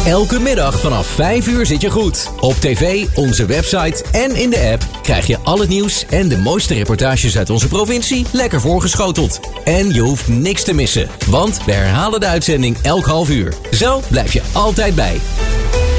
Elke middag vanaf 5 uur zit je goed. Op tv, onze website en in de app krijg je al het nieuws en de mooiste reportages uit onze provincie lekker voorgeschoteld. En je hoeft niks te missen, want we herhalen de uitzending elk half uur. Zo blijf je altijd bij.